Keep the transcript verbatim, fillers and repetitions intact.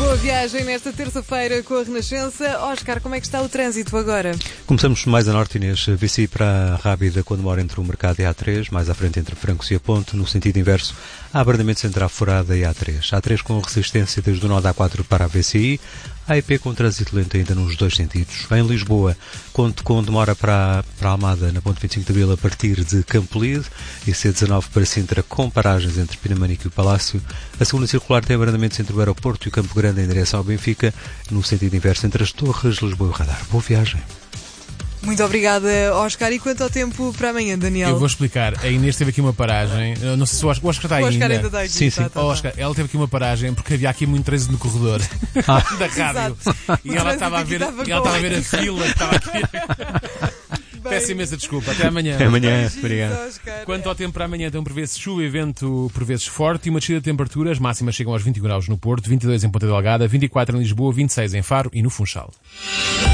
Boa viagem nesta terça-feira com a Renascença. Oscar, como é que está o trânsito agora? Começamos mais a norte, Inês. V C I para a Rábida, quando mora entre o Mercado e a A três, mais à frente entre Francos e a Ponte. No sentido inverso, há abrandamentos entre a Forada e a A três. A A três com resistência desde o nó da A quatro para a V C I. A E P com trânsito lento ainda nos dois sentidos. Em Lisboa, conto com demora para, para a Almada, na ponte vinte e cinco de Abril, a partir de Campolide, e C dezanove para Sintra, com paragens entre Pinamanique e o Palácio. A segunda circular tem abrandamentos entre o Aeroporto e o Campo Grande em direção ao Benfica, no sentido inverso entre as Torres, Lisboa e o Radar. Boa viagem. Muito obrigada, Oscar. E quanto ao tempo para amanhã, Daniel? Eu vou explicar. A Inês teve aqui uma paragem. Eu não sei se o Oscar, o Oscar está aí. O Oscar ainda. ainda está aqui. Sim, sim. Tá, tá, Oh, Oscar, ela teve aqui uma paragem porque havia aqui muito trânsito no corredor Ah. da rádio. Exato. E ela estava a ver, Estava e ela estava a com- ver a fila que estava aqui. Bem, Peço imensa desculpa. Até amanhã. Até amanhã. beijinhos, Obrigado. Oscar. Quanto ao tempo para amanhã, então prevê-se chuva e vento por vezes forte e uma descida de temperaturas. Máximas chegam aos vinte graus no Porto, vinte e dois em Ponta Delgada, vinte e quatro em Lisboa, vinte e seis em Faro e no Funchal.